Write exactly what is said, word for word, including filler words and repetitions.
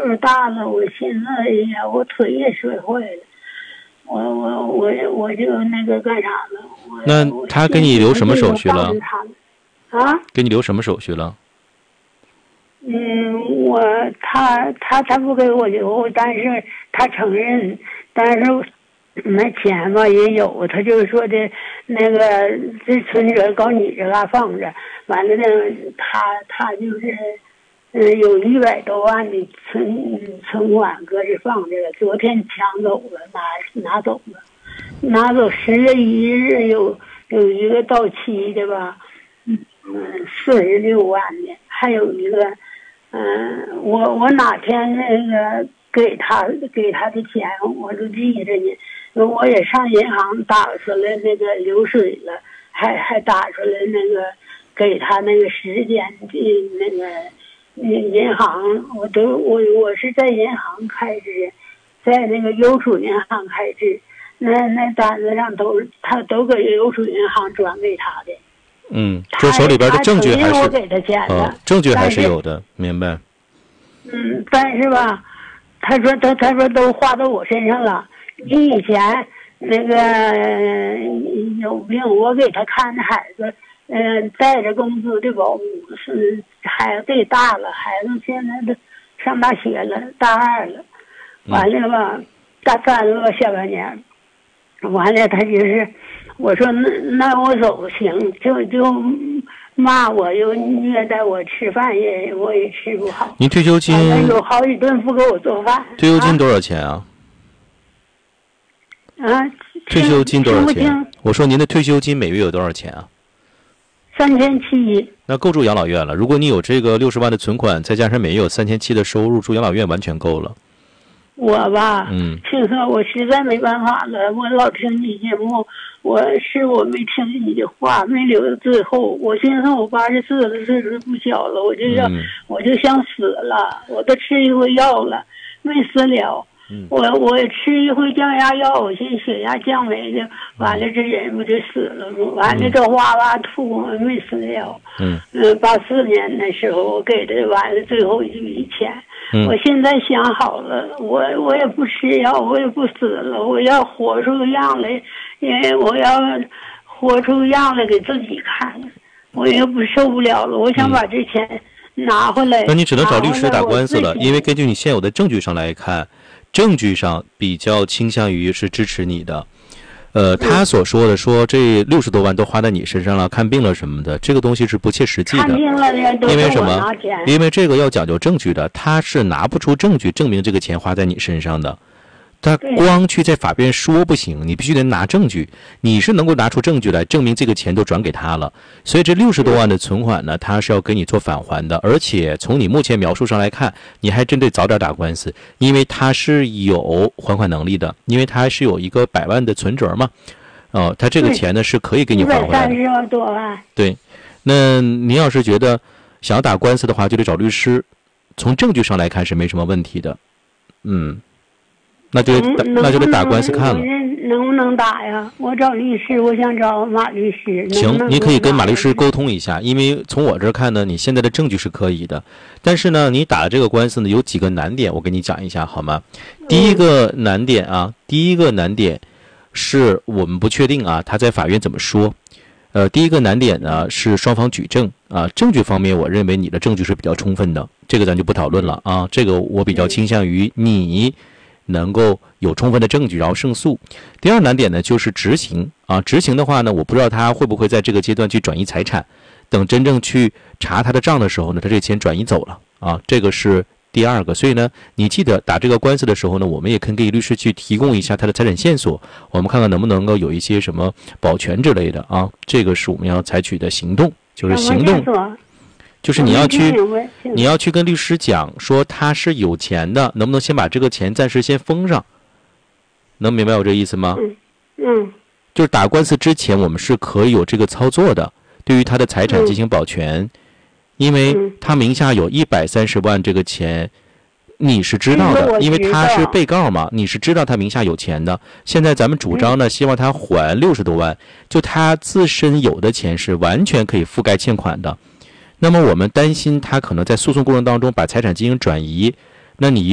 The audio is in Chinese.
数大了，我寻思，哎呀，我腿也摔坏了，我我我我就那个干啥了？我那他给你留什么手续了？ 啊？ 给你留什么手续了？ 嗯，我他他他不给我留，但是他承认，但是那钱吧也有，他就是说的，那个这存折搞你这嘎放着，完了呢，他他就是，嗯，有一百多万的存存款搁这放着了，昨天抢走了，拿拿走了，拿走十月一日有有一个到期的吧，嗯嗯，四十六万的，还有一个。嗯，我我哪天那个给他给他的钱我都记着呢，我也上银行打出来那个流水了，还还打出来那个给他那个时间的那个银行，我都我我是在银行开支，在那个邮储银行开支，那那单子上都他都搁邮储银行转给他的。 嗯，这手里边的证据还是我给他钱的、 嗯，证据还是有的，明白？ 嗯，但是吧，他说他他说都花到我身上了。你以前那个、呃、有病，我给他看的孩子，嗯、呃，带着工资的保姆是孩子也大了，孩子现在都上大学了，大二了，完了吧，大三了吧，下半年，完了他就是。我说那那我走行，就就骂我又虐待我，吃饭也我也吃不好。 您退休金有好几顿不给我做饭。 退休金多少钱啊？ 啊？ 退休金多少钱？我说您的退休金每月有多少钱啊？ 三千七。 那够住养老院了。如果你有这个六十万的存款，再加上每月有三千七的收入，住养老院完全够了。 我吧， 嗯， 庆贺我实在没办法了，我老听你节目，我是我没听你的话，没留到最后。我寻思我八十四了，岁数不小了，我就要、嗯、我就想死了，我都吃一回药了，没死了。 嗯、 我我吃一回降压药，我寻血压降没了，完了这人不就死了吗？完了这哇哇吐，没死了。 嗯， 呃，八四年的时候我给的完了最后一笔钱。 嗯、 我现在想好了，我我也不吃药，我也不死了，我要活出样来，因为我要活出样来给自己看，我也不受不了了，我想把这钱拿回来。 嗯、那你只能找律师打官司了，因为根据你现有的证据上来看，证据上比较倾向于是支持你的。呃，他所说的说这六十多万都花在你身上了，看病了什么的，这个东西是不切实际的。 看病了都因为什么？因为这个要讲究证据的，他是拿不出证据证明这个钱花在你身上的。他光去在法院说不行，你必须得拿证据。你是能够拿出证据来证明这个钱都转给他了，所以这六十多万的存款呢，他是要给你做返还的。而且从你目前描述上来看，你还真得早点打官司，因为他是有还款能力的，因为他是有一个百万的存折嘛。哦，他这个钱呢是可以给你还回来的。 一百三十多万。 对，那您要是觉得想要打官司的话，就得找律师。从证据上来看是没什么问题的，嗯。那就得、嗯、那就得打官司看了。 能不能打呀？我找律师，我想找马律师。 行， 能你可以跟马律师沟通一下，因为从我这儿看呢，你现在的证据是可以的，但是呢，你打的这个官司呢，有几个难点，我跟你讲一下好吗？第一个难点啊，嗯、第一个难点是我们不确定啊，他在法院怎么说。呃，第一个难点呢是双方举证啊，证据方面，我认为你的证据是比较充分的，这个咱就不讨论了啊，这个我比较倾向于你。能够有充分的证据然后胜诉。第二难点呢就是执行啊，执行的话呢，我不知道他会不会在这个阶段去转移财产，等真正去查他的账的时候呢，他这钱转移走了啊，这个是第二个。所以呢，你记得打这个官司的时候呢，我们也可以给律师去提供一下他的财产线索，我们看看能不能够有一些什么保全之类的啊，这个是我们要采取的行动，就是行动。就是你要去，你要去跟律师讲说他是有钱的，能不能先把这个钱暂时先封上？能明白我这意思吗？ 嗯嗯。 就是打官司之前，我们是可以有这个操作的，对于他的财产进行保全，嗯、因为他名下有一百三十万这个钱，你是知道的，因为他是被告嘛，你是知道他名下有钱的。现在咱们主张呢，希望他还六十多万，就他自身有的钱是完全可以覆盖欠款的。那么我们担心他可能在诉讼过程当中把财产进行转移，那你